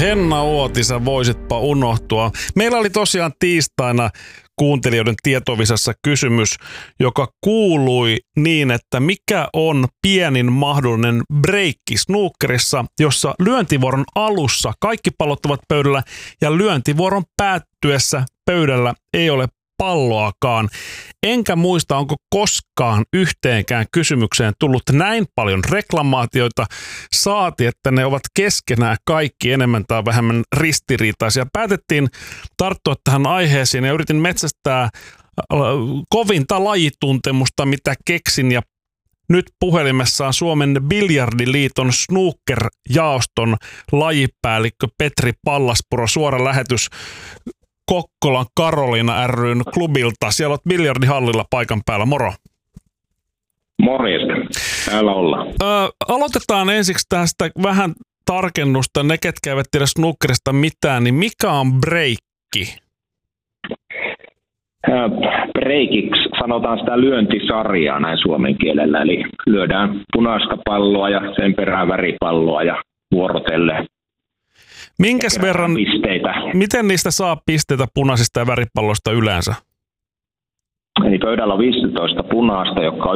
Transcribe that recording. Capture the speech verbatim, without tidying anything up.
Henna Uoti, sä voisitpa unohtua. Meillä oli tosiaan tiistaina kuuntelijoiden tietovisassa kysymys, joka kuului niin, että mikä on pienin mahdollinen breikki snookerissa, jossa lyöntivuoron alussa kaikki pallot ovat pöydällä ja lyöntivuoron päättyessä pöydällä ei ole palloakaan. Enkä muista, onko koskaan yhteenkään kysymykseen tullut näin paljon reklamaatioita, saati, että ne ovat keskenään kaikki enemmän tai vähemmän ristiriitaisia. Päätettiin tarttua tähän aiheeseen ja yritin metsästää kovinta lajituntemusta, mitä keksin, ja nyt puhelimessa on Suomen Biljardiliiton snooker-jaoston lajipäällikkö Petri Pallaspuro. Suora lähetys Kokkolan Karoliina ry:n klubilta. Siellä olet biljardihallilla paikan päällä. Moro. Morjesta. Täällä ollaan. Ö, aloitetaan ensiksi tästä vähän tarkennusta. Ne, ketkä eivät tiedä snookerista mitään, niin mikä on breikki? Breikiksi sanotaan sitä lyöntisarjaa näin suomen kielellä. Eli lyödään punaista palloa ja sen perään väripalloa ja vuorotellen. Minkäs verran, pisteitä. Miten niistä saa pisteitä punaisista ja väripalloista yleensä? Eli pöydällä on viisitoista punaista, jotka on